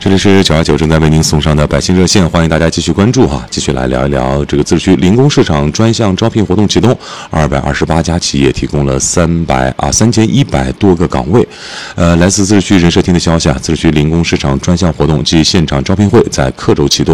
这里是929正在为您送上的百姓热线，欢迎大家继续关注哈，继续来聊一聊这个自治区零工市场专项招聘活动启动，228家企业提供了3100多个岗位。来自自治区人社厅的消息啊，自治区零工市场专项活动及现场招聘会在克州启动，